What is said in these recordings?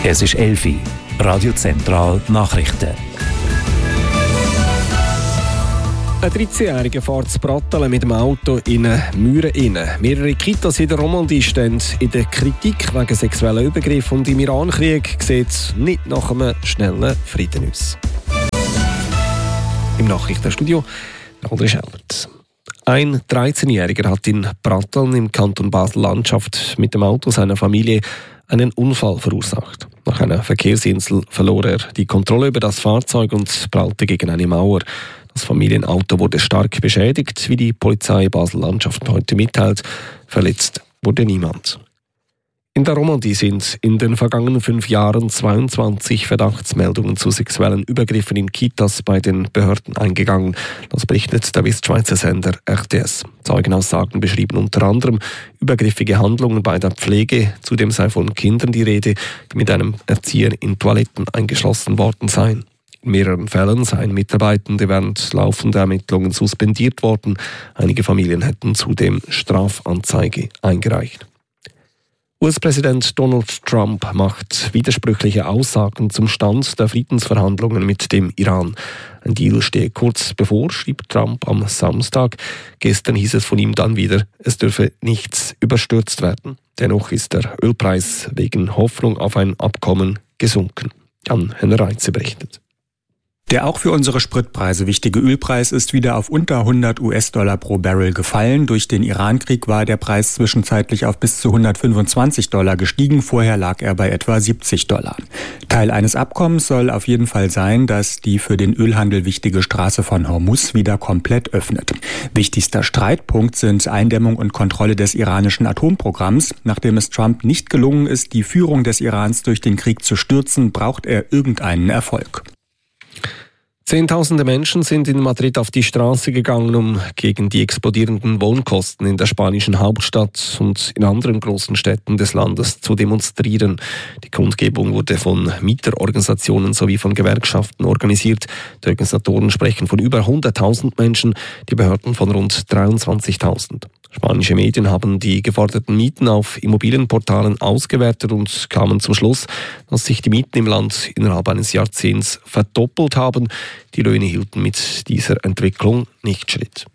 Es ist 11 Uhr. Radio Zentral Nachrichten. Ein 13-Jähriger fährt zu Pratteln mit dem Auto in eine Mauer rein. Mehrere Kitas in der Romandie stehen in der Kritik wegen sexueller Übergriffe und im Irankrieg sieht es nicht nach einem schnellen Frieden aus. Im Nachrichtenstudio André Schellert. Ein 13-Jähriger hat in Pratteln im Kanton Basel-Landschaft mit dem Auto seiner Familie einen Unfall verursacht. Nach einer Verkehrsinsel verlor er die Kontrolle über das Fahrzeug und prallte gegen eine Mauer. Das Familienauto wurde stark beschädigt, wie die Polizei Basel-Landschaft heute mitteilt. Verletzt wurde niemand. In der Romandie sind in den vergangenen 5 Jahren 22 Verdachtsmeldungen zu sexuellen Übergriffen in Kitas bei den Behörden eingegangen. Das berichtet der Westschweizer Sender RTS. Zeugenaussagen beschrieben unter anderem übergriffige Handlungen bei der Pflege. Zudem sei von Kindern die Rede, die mit einem Erzieher in Toiletten eingeschlossen worden seien. In mehreren Fällen seien Mitarbeitende während laufender Ermittlungen suspendiert worden. Einige Familien hätten zudem Strafanzeige eingereicht. US-Präsident Donald Trump macht widersprüchliche Aussagen zum Stand der Friedensverhandlungen mit dem Iran. Ein Deal stehe kurz bevor, schrieb Trump am Samstag. Gestern hieß es von ihm dann wieder, es dürfe nichts überstürzt werden. Dennoch ist der Ölpreis wegen Hoffnung auf ein Abkommen gesunken. Jan-Henner Reitze berichtet. Der auch für unsere Spritpreise wichtige Ölpreis ist wieder auf unter 100 US-Dollar pro Barrel gefallen. Durch den Irankrieg war der Preis zwischenzeitlich auf bis zu 125 Dollar gestiegen. Vorher lag er bei etwa 70 Dollar. Teil eines Abkommens soll auf jeden Fall sein, dass die für den Ölhandel wichtige Straße von Hormuz wieder komplett öffnet. Wichtigster Streitpunkt sind Eindämmung und Kontrolle des iranischen Atomprogramms. Nachdem es Trump nicht gelungen ist, die Führung des Irans durch den Krieg zu stürzen, braucht er irgendeinen Erfolg. Zehntausende Menschen sind in Madrid auf die Straße gegangen, um gegen die explodierenden Wohnkosten in der spanischen Hauptstadt und in anderen großen Städten des Landes zu demonstrieren. Die Kundgebung wurde von Mieterorganisationen sowie von Gewerkschaften organisiert. Die Organisatoren sprechen von über 100.000 Menschen, die Behörden von rund 23.000. Spanische Medien haben die geforderten Mieten auf Immobilienportalen ausgewertet und kamen zum Schluss, dass sich die Mieten im Land innerhalb eines Jahrzehnts verdoppelt haben. Die Löhne hielten mit dieser Entwicklung nicht Schritt.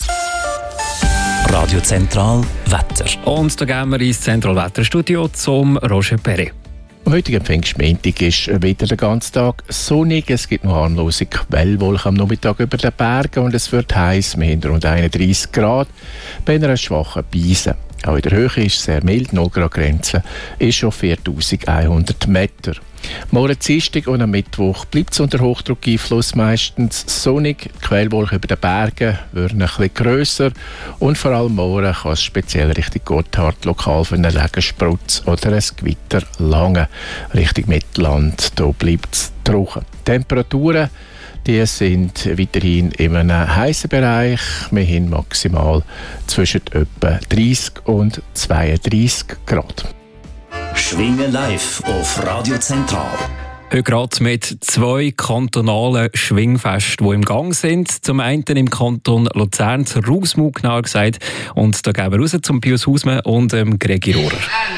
Radio Zentral Wetter. Und da gehen wir ins Zentralwetterstudio zum Roger Perret. Am heutigen Pfingstmontag ist wieder den ganzen Tag sonnig. Es gibt noch harmlose Quellwolken am Nachmittag über den Bergen und es wird heiß. Wir haben rund 31 Grad bei einer schwachen Brise. Auch in der Höhe ist es sehr mild. 0 Grad Grenze ist schon 4100 Meter. Morgen Dienstag und am Mittwoch bleibt es unter Hochdruckeinfluss meistens sonnig. Die Quellwolken über den Bergen werden ein bisschen grösser und vor allem morgen kann es speziell Richtung Gotthard lokal für einen Regensprutz oder ein Gewitter langen. Richtung Mittelland, da bleibt es trocken. Temperaturen die sind weiterhin in einem heißen Bereich. Wir haben maximal zwischen etwa 30 und 32 Grad. Schwingen live auf Radio Zentral. Heute gerade mit 2 kantonalen Schwingfesten, die im Gang sind. Zum einen im Kanton Luzern, zur Rausmut genauer gesagt. Und da gehen wir raus zum Pius Hausmann und Gregi Rohrer.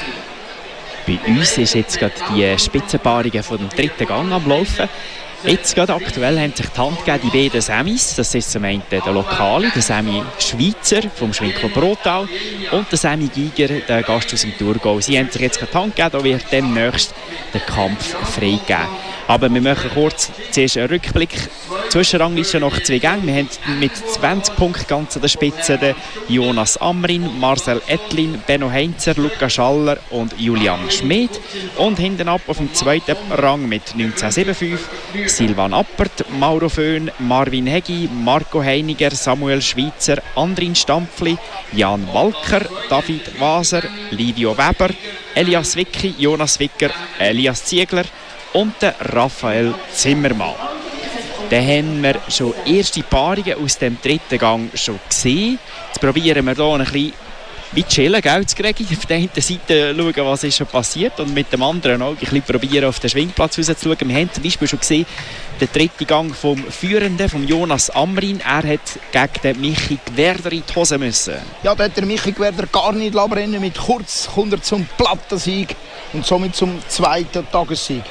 Bei uns ist jetzt gerade die Spitzenpaarungen vom 3. Gang am Laufen. Jetzt gerade aktuell haben sich die Hand gegeben, die beiden Semis. Das ist zum einen der Lokale, der Semi Schweizer vom Schwingclub Rottal und der Semi Giger, der Gast aus dem Thurgau. Sie haben sich jetzt gerade die Hand gegeben, da wird demnächst der Kampf freigegeben. Aber wir machen kurz zuerst einen Rückblick. Zwischenrangliste noch 2 Gänge. Wir haben mit 20 Punkten ganz an der Spitze den Jonas Amrin, Marcel Ettlin, Benno Heinzer, Luca Schaller und Julian Schmid. Und hinten ab auf dem 2. Rang mit 19,75 Silvan Appert, Mauro Föhn, Marvin Hegi, Marco Heiniger, Samuel Schweitzer, Andrin Stampfli, Jan Walker, David Waser, Livio Weber, Elias Wicki, Jonas Wicker, Elias Ziegler und der Raphael Zimmermann. Dann haben wir schon erste Paarungen aus dem 3. Gang schon gesehen. Jetzt probieren wir hier ein bisschen wie chillen, gell, zu Gregi. Auf der einen Seite schauen, was ist schon passiert und mit dem anderen auch ein bisschen probieren, auf den Schwingplatz rauszuschauen. Wir haben zum Beispiel schon gesehen, den 3. Gang vom Führenden, vom Jonas Amrin. Er hat gegen den Michi Gwerder in die Hose müssen. Ja, da hat der Michi Gwerder gar nicht brennen. Mit kurz kommt er zum Plattensieg. und somit zum zweiten Tagessieg.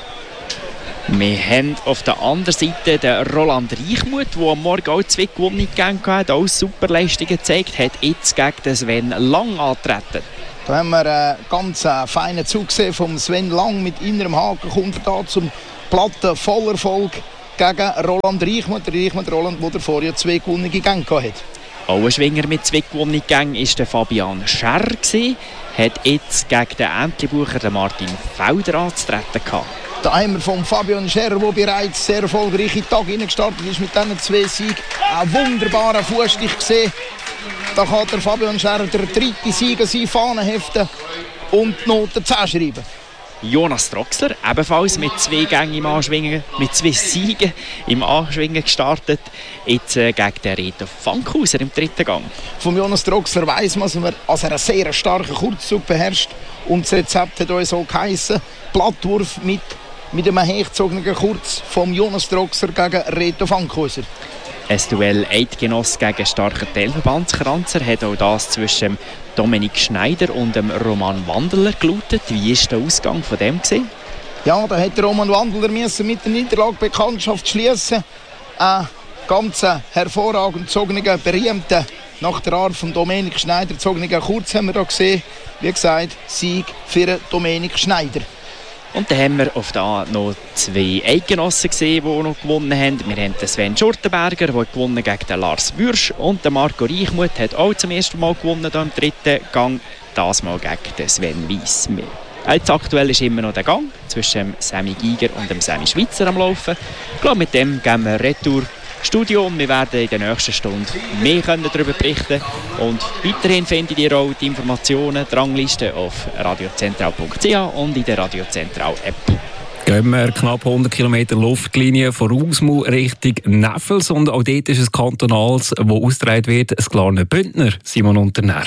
Wir haben auf der anderen Seite den Roland Reichmuth, der am Morgen auch 2 Gewinne gegeben hat, auch Superleistungen gezeigt hat, jetzt gegen den Sven Lang antreten. Da haben wir einen ganz feinen Zug gesehen vom Sven Lang mit innerem Haken, kommt er da zum platten Vollerfolg gegen Roland Reichmuth. Der Reichmuth Roland, der vorher 2 Gewinne Gänge hatte. Auch ein Schwinger mit 2 gewonnenen Gängen war der Fabian Scherr. Hat jetzt gegen den Entlebucher den Martin Felder anzutreten gehabt. Da haben wir von Fabian Scherr, der bereits sehr erfolgreich in den Tag gestartet ist mit diesen 2 Siegen. Einen wunderbaren Fußstich gesehen. Da kann der Fabian Scherr der 3. Sieg an seine Fahne heften und die Noten 10 schreiben. Jonas Troxler, ebenfalls mit 2 Gängen im Anschwingen, mit 2 Siegen im Anschwingen gestartet. Jetzt gegen den Reto Fankhauser im 3. Gang. Von Jonas Troxler weiss man, dass er einen sehr starken Kurzzug beherrscht. Und das Rezept hat uns so geheissen: Plattwurf mit einem hochgezogenen Kurz vom Jonas Troxler gegen Reto Fankhauser. Ein Duell Eidgenoss gegen starken Teilverbandskranzer hat auch das zwischen Dominik Schneider und dem Roman Wandeler gelautet. Wie war der Ausgang von dem gewesen? Ja, da hat der Roman Wandeler mit der Niederlage Bekanntschaft schließen. Ein ganz hervorragend gezogener, berühmter, nach der Art von Dominik Schneider gezogener Kurz haben wir hier gesehen. Wie gesagt, Sieg für Dominik Schneider. Und dann haben wir auf da noch 2 Eidgenossen gesehen, die noch gewonnen haben. Wir haben den Sven Schurtenberger, der gewonnen gegen den Lars Würsch, und der Marco Reichmuth hat auch zum ersten Mal gewonnen hier im 3. Gang. Das mal gegen den Sven Weiss. Jetzt aktuell ist immer noch der Gang zwischen dem Sammy Giger und dem Sammy Schweizer am Laufen. Ich glaube, mit dem gehen wir Retour Studio und wir werden in der nächsten Stunde mehr darüber berichten. Und weiterhin findet ihr auch die Informationen, die Rangliste auf radiozentral.ch und in der Radio Zentral App. Gehen wir knapp 100 Kilometer Luftlinie von Rausmau Richtung Neffels, und auch dort ist es Kantonals, wo ausgetragen wird, das Glarner Bündner. Simon Unternär.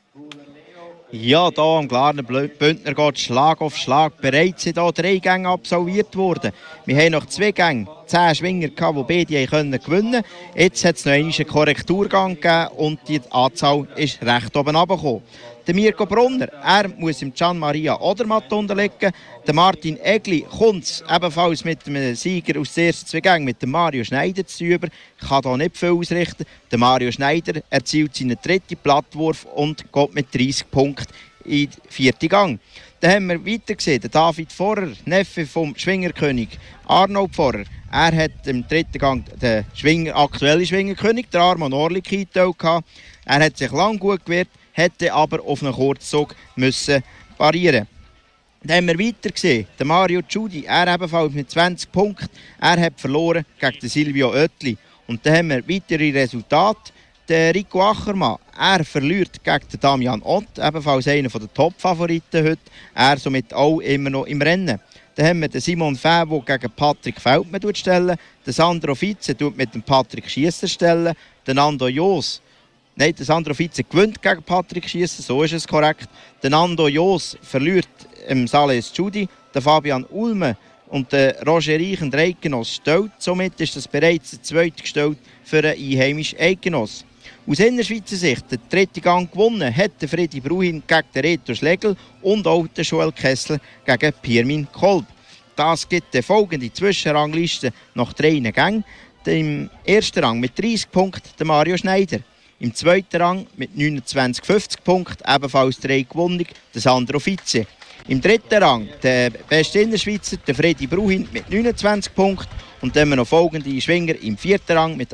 Ja, hier am Glarner Bündner geht Schlag auf Schlag. Bereits sind hier 3 Gänge absolviert worden. Wir haben noch 2 Gänge, 10 Schwinger gehabt, die beide gewinnen konnten. Jetzt hat es noch einen Korrekturgang gegeben und die Anzahl ist recht oben runtergekommen. Der Mirko Brunner, er muss im Gian Maria Odermatt unterliegen. Der Martin Egli kommt ebenfalls mit dem Sieger aus den ersten 2 Gängen, mit dem Mario Schneider zu über. Kann hier nicht viel ausrichten. Der Mario Schneider erzielt seinen 3. Plattwurf und geht mit 30 Punkten in den 4. Gang. Dann haben wir weiter gesehen, der David Pforrer, Neffe vom Schwingerkönig Arnold Pforrer. Er hat im 3. Gang den aktuellen Schwingerkönig, der Arman Orlik, eingeteilt. Er hat sich lang gut gewehrt, hätte aber auf einen Kurzzug müssen parieren. Dann haben wir weiter gesehen, der Mario Giudi, er ebenfalls mit 20 Punkten. Er hat verloren gegen den Silvio Oetli. Und dann haben wir weitere Resultate. Der Rico Achermann, er verliert gegen den Damian Ott, ebenfalls einer der Top-Favoriten heute. Er somit auch immer noch im Rennen. Dann haben wir den Simon Fävo gegen Patrick Feldmann stellen. Den Sandro Vize mit dem Patrick Schiesser stellen. Den Nando Jos. Nein, der Sandro Vize gewinnt gegen Patrick Schiesser, so ist es korrekt. Der Nando Jos verliert im Sales Giudi. Der Fabian Ulme und der Roger Reichen, der Eidgenoss, stellt. Somit ist das bereits der 2. gestellt für einen einheimischen Eidgenoss. Aus Innerschweizer Sicht, der 3. Gang gewonnen hat der Freddy Bruhin gegen den Reto Schlegel und auch der Joel Kessler gegen Pirmin Kolb. Das gibt die folgende Zwischenrangliste nach 3 Gängen. Im 1. Rang mit 30 Punkten der Mario Schneider. Im 2. Rang mit 29,50 Punkten, ebenfalls 3 gewonnen, der Sandro Vize. Im 3. Rang der beste Innerschweizer, der Freddy Bruhin mit 29 Punkten. Und dann haben wir noch folgende Schwinger im 4. Rang mit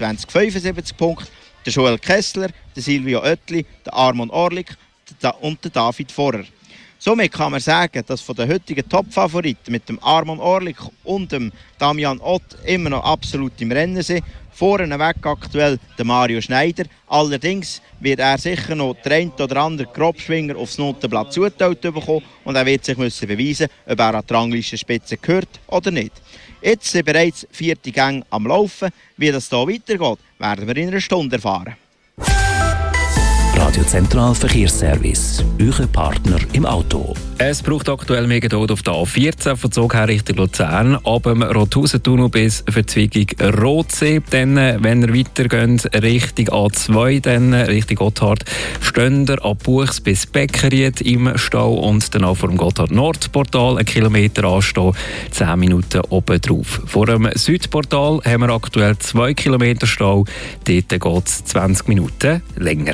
28,75 Punkten. Der Joel Kessler, der Silvio Oetli, der Arman Orlik und der David Pforrer. Somit kann man sagen, dass von den heutigen Top-Favoriten mit dem Arman Orlik und dem Damian Ott immer noch absolut im Rennen sind. Vorne weg aktuell der Mario Schneider. Allerdings wird er sicher noch den einen oder anderen Grobschwinger aufs Notenblatt zugeteilt bekommen und er wird sich müssen beweisen, ob er an die Ranglistenspitze gehört oder nicht. Jetzt sind bereits 4. Gänge am Laufen. Wie das hier weitergeht, werden wir in einer Stunde erfahren. Radio Zentral Verkehrsservice, euer Partner im Auto. Es braucht aktuell mehr Geduld auf der A14 von Zug her Richtung Luzern, ab dem Rothausen-Tunnel bis Verzweigung Rotsee. Dann, wenn ihr weitergeht Richtung A2, dann Richtung Gotthard, steht ihr ab Buchs bis Beckeried im Stau und dann auch vor dem Gotthard-Nord-Portal 1 Kilometer anstehen, 10 Minuten oben drauf. Vor dem Südportal haben wir aktuell 2 Kilometer Stau, dort geht es 20 Minuten länger.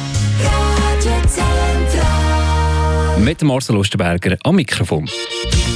Mit Marcel Osterberger am Mikrofon.